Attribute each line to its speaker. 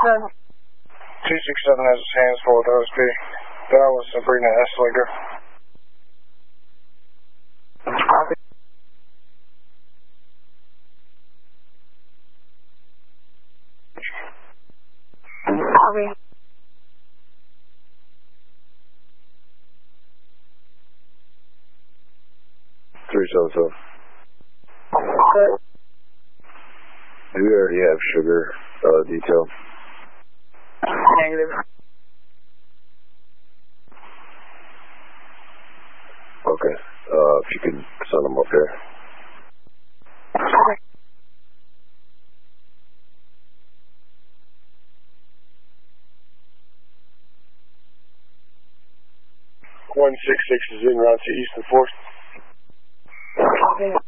Speaker 1: 267 has his hands full with OSP. That was Sabrina Esslinger.
Speaker 2: Copy. Copy.
Speaker 3: So. Do we already have sugar detail?
Speaker 2: Negative.
Speaker 3: Okay. If you can send them up here.
Speaker 2: Okay.
Speaker 1: 166 is in route to Eastern Force.
Speaker 2: Copy.